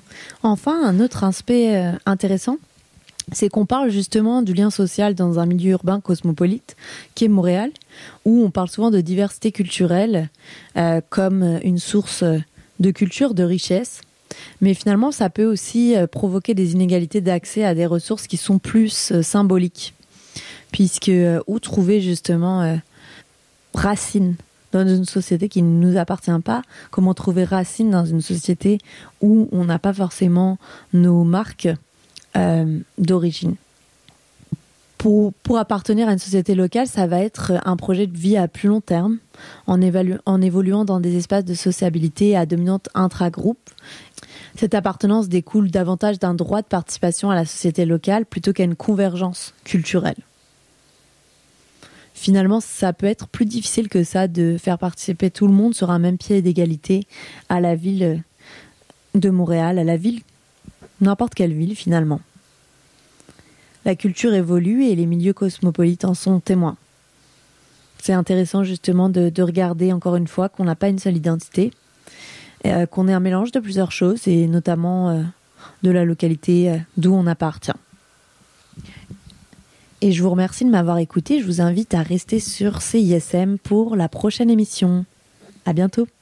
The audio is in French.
Enfin, un autre aspect intéressant, c'est qu'on parle justement du lien social dans un milieu urbain cosmopolite, qui est Montréal, où on parle souvent de diversité culturelle comme une source de culture, de richesse. Mais finalement, ça peut aussi provoquer des inégalités d'accès à des ressources qui sont plus symboliques. Puisque où trouver justement racine dans une société qui ne nous appartient pas? Comment trouver racine dans une société où on n'a pas forcément nos marques d'origine? Pour appartenir à une société locale, ça va être un projet de vie à plus long terme, en évoluant dans des espaces de sociabilité à dominante intragroupe. Cette appartenance découle davantage d'un droit de participation à la société locale plutôt qu'à une convergence culturelle. Finalement, ça peut être plus difficile que ça de faire participer tout le monde sur un même pied d'égalité à la ville de Montréal, à la ville, n'importe quelle ville finalement. La culture évolue et les milieux cosmopolites en sont témoins. C'est intéressant justement de regarder encore une fois qu'on n'a pas une seule identité, qu'on est un mélange de plusieurs choses et notamment de la localité d'où on appartient. Et je vous remercie de m'avoir écouté. Je vous invite à rester sur CISM pour la prochaine émission. À bientôt.